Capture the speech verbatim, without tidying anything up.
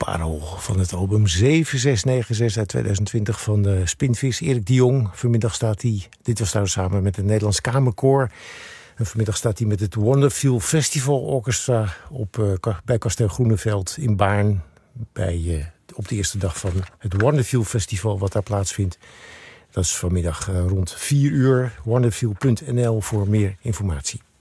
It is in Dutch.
Parel van het album zeven zes negen zes uit tweeduizend twintig van de Spinvis. Erik de Jong, vanmiddag staat hij, dit was trouwens samen met het Nederlands Kamerkoor. En vanmiddag staat hij met het Wonderfeel Festival Orchestra op, uh, bij Kasteel Groeneveld in Baarn. Bij, uh, op de eerste dag van het Wonderfeel Festival wat daar plaatsvindt. Dat is vanmiddag uh, rond vier uur. wonderfeel punt n l voor meer informatie.